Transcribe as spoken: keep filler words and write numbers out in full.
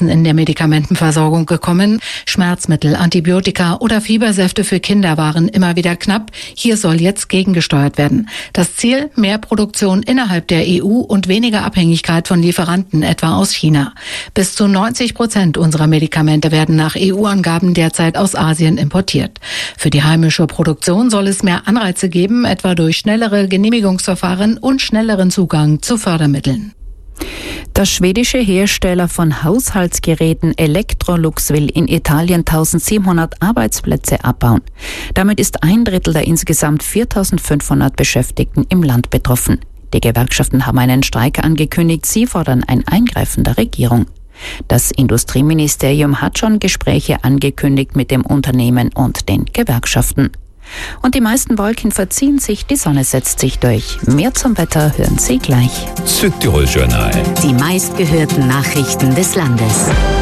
Engpässen in der Medikamentenversorgung gekommen. Schmerzmittel, Antibiotika oder Fiebersäfte für Kinder waren immer wieder knapp. Hier soll jetzt gegengesteuert werden. Das Ziel: mehr Produktion innerhalb der E U und weniger Abhängigkeit von Lieferanten, etwa aus China. Bis zu neunzig Prozent unserer Medikamente werden nach E U-Angaben derzeit aus Asien importiert. Für die heimische Produktion soll es mehr Anreize geben, etwa durch schnellere Genehmigungsverfahren und schnelleren Zugang zu Fördermitteln. Der schwedische Hersteller von Haushaltsgeräten Electrolux will in Italien eintausendsiebenhundert Arbeitsplätze abbauen. Damit ist ein Drittel der insgesamt viertausendfünfhundert Beschäftigten im Land betroffen. Die Gewerkschaften haben einen Streik angekündigt. Sie fordern ein Eingreifen der Regierung. Das Industrieministerium hat schon Gespräche angekündigt mit dem Unternehmen und den Gewerkschaften. Und die meisten Wolken verziehen sich, die Sonne setzt sich durch. Mehr zum Wetter hören Sie gleich. Südtirol Journal. Die meistgehörten Nachrichten des Landes.